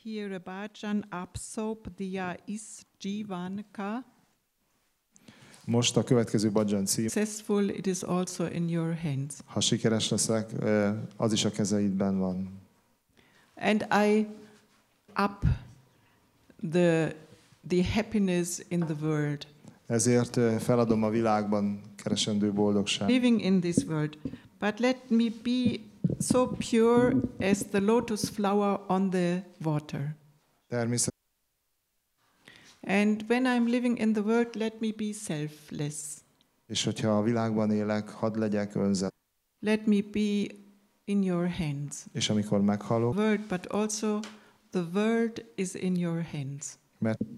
Hirabhajan apsop diya is jivanka. Most a következő bhajan cím. Successful, it is also in your hands. Ha sikeres leszek, az is a kezeidben van. And I up the happiness in the world. Ezért feladom a világban keresendő boldogság. Living in this world. But let me be so pure as the lotus flower on the water. Természetesen. And when I'm living in the world, let me be selfless. És hogyha a világban élek, hadd legyek önzet. Let me be in your hands. És amikor meghalok, World, but also the world is in your hands. mert